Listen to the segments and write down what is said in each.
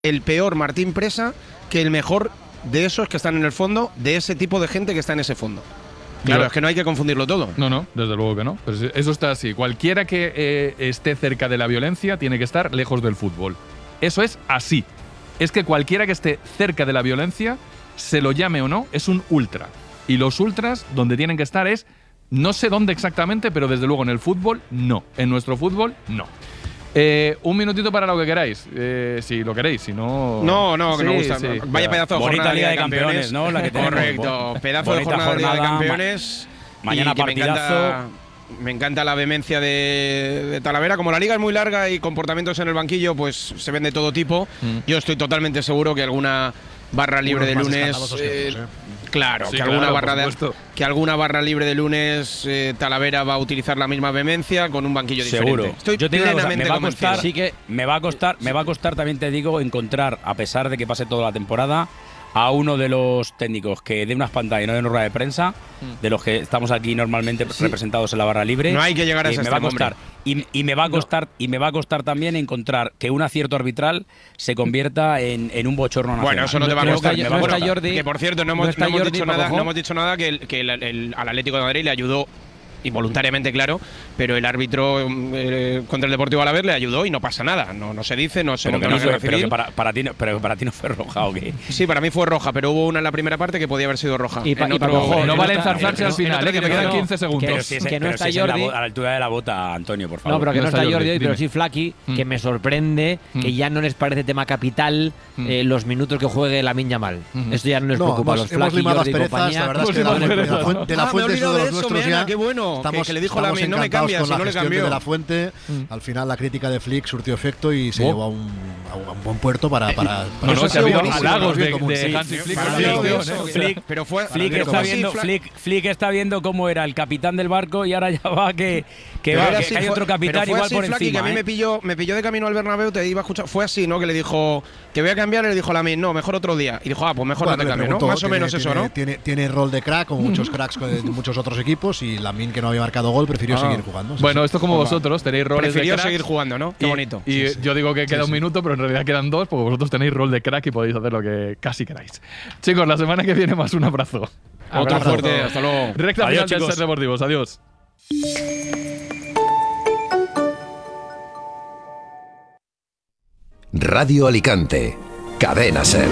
el peor Martín Presa que el mejor de esos que están en el fondo, de ese tipo de gente que está en ese fondo. Claro, es que no hay que confundirlo todo. No, desde luego que no. Pero eso está así. Cualquiera que esté cerca de la violencia tiene que estar lejos del fútbol. Eso es así. Es que cualquiera que esté cerca de la violencia, se lo llame o no, es un ultra. Y los ultras, donde tienen que estar es, no sé dónde exactamente, pero desde luego en el fútbol, no. En nuestro fútbol, no. Un minutito para lo que queráis, si lo queréis, si no… No, que me gusta. Sí. Vaya pedazo de bonita jornada Liga de Campeones, ¿no? La que tenemos. Correcto, pedazo de jornada de Liga de Campeones. Mañana partidazo. Me encanta la vehemencia de Talavera. Como la liga es muy larga y comportamientos en el banquillo, pues se ven de todo tipo. Yo estoy totalmente seguro que alguna barra libre de lunes… Claro, sí, que alguna barra libre de lunes Talavera va a utilizar la misma vehemencia con un banquillo seguro. diferente. Estoy Yo te digo plenamente convencido. Sí que me va a costar, también te digo, encontrar, a pesar de que pase toda la temporada, a uno de los técnicos que dé unas pantallas y no de una rueda de prensa, de los que estamos aquí normalmente representados en la barra libre. No hay que llegar a ese extremo, y me va a costar también encontrar que un acierto arbitral se convierta en un bochorno nacional. Bueno, eso no te va a costar. Que por cierto, no hemos dicho nada que al Atlético de Madrid le ayudó involuntariamente, claro, pero el árbitro contra el Deportivo Alavés le ayudó y no pasa nada. No se dice, no se monta una guerra civil. Pero para ti no fue roja, ¿o qué? Sí, para mí fue roja, pero hubo una en la primera parte que podía haber sido roja. No vale enzarzarse al final, que me quedan 15 segundos. Que no está Jordi a la altura de la bota, Antonio, por favor. No, pero que no está Jordi, pero sí Flaky, que me sorprende que ya no les parece tema capital los minutos que juegue Lamine Yamal. Esto ya no les preocupa a los Flaky, Jordi y compañía. La verdad es que De La Fuente es uno de los nuestros ya. Qué bueno. Que le dijo Lamine, no me cambias, si no le cambió. De La Fuente, al final la crítica de Flick surtió efecto y se llevó a un buen puerto para se ha habido halagos de Hansi Flick. Pero fue Flick está viendo cómo era el capitán del barco y ahora ya va que hay otro capitán igual por encima. Que a mí me pilló de camino al Bernabéu, te iba a escuchar. Fue así, ¿no? Que le dijo, te voy a cambiar, y le dijo Lamine, no, mejor otro día. Y dijo, pues mejor no te cambio, ¿no? Más o menos eso, ¿no? Tiene rol de crack, como muchos cracks de muchos otros equipos, y Lamine, que no había marcado gol, prefirió seguir jugando. Bueno, esto es como vosotros, tenéis roles de crack. Prefirió seguir jugando, ¿no? Qué bonito. Y yo digo que queda un minuto, pero en realidad quedan 2, porque vosotros tenéis rol de crack y podéis hacer lo que casi queráis. Chicos, la semana que viene más un abrazo. Otro fuerte, hasta luego. Recta final del Ser Deportivos, adiós. Radio Alicante, Cadena Ser.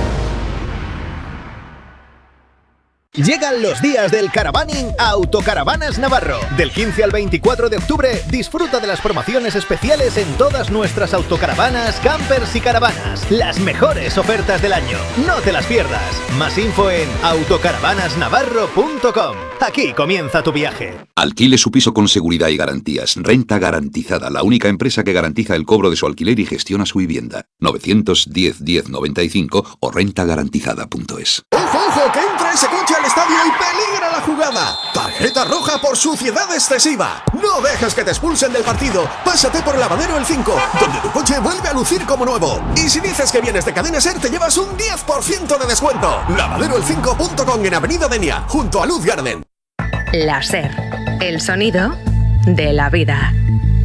Llegan los días del caravaning a Autocaravanas Navarro. Del 15 al 24 de octubre, disfruta de las promociones especiales en todas nuestras autocaravanas, campers y caravanas. Las mejores ofertas del año. No te las pierdas. Más info en autocaravanasnavarro.com. Aquí comienza tu viaje. Alquile su piso con seguridad y garantías. Renta Garantizada, la única empresa que garantiza el cobro de su alquiler y gestiona su vivienda. 910 1095 o rentagarantizada.es. ¡Ojo, que entra ese coche al estadio y peligra la jugada! Tarjeta roja por suciedad excesiva. No dejes que te expulsen del partido. Pásate por Lavadero El 5, donde tu coche vuelve a lucir como nuevo. Y si dices que vienes de Cadena Ser, te llevas un 10% de descuento. Lavaderoel5.com en Avenida Denia, junto a Luz Garden. La Ser, el sonido de la vida.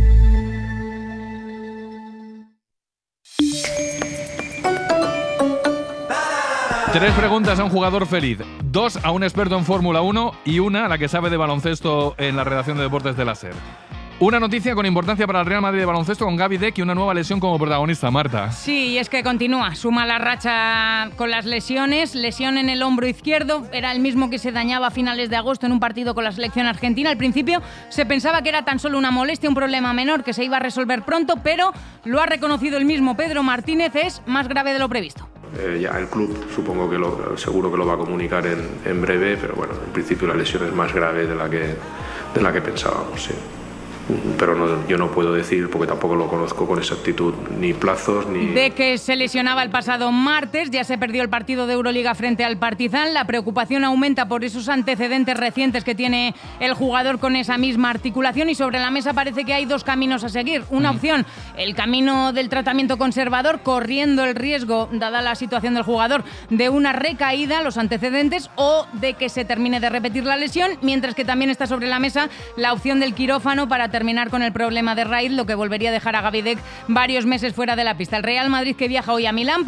Tres preguntas a un jugador feliz, 2 a un experto en Fórmula 1 y una a la que sabe de baloncesto en la redacción de deportes de la SER. Una noticia con importancia para el Real Madrid de baloncesto con Gaby Deck y una nueva lesión como protagonista, Marta. Sí, y es que continúa, suma la racha con las lesiones. Lesión en el hombro izquierdo, era el mismo que se dañaba a finales de agosto en un partido con la selección argentina. Al principio se pensaba que era tan solo una molestia, un problema menor que se iba a resolver pronto, pero lo ha reconocido el mismo Pedro Martínez, es más grave de lo previsto. Ya el club supongo que seguro que lo va a comunicar en breve, pero bueno, en principio la lesión es más grave de la que pensábamos, sí. Pero yo no puedo decir, porque tampoco lo conozco con exactitud, ni plazos ni… De que se lesionaba el pasado martes, ya se perdió el partido de Euroliga frente al Partizan. La preocupación aumenta por esos antecedentes recientes que tiene el jugador con esa misma articulación, y sobre la mesa parece que hay dos caminos a seguir. Una opción, el camino del tratamiento conservador, corriendo el riesgo, dada la situación del jugador, de una recaída, los antecedentes, o de que se termine de repetir la lesión, mientras que también está sobre la mesa la opción del quirófano para terminar con el problema de raíz, lo que volvería a dejar a Gavidec varios meses fuera de la pista. El Real Madrid, que viaja hoy a Milán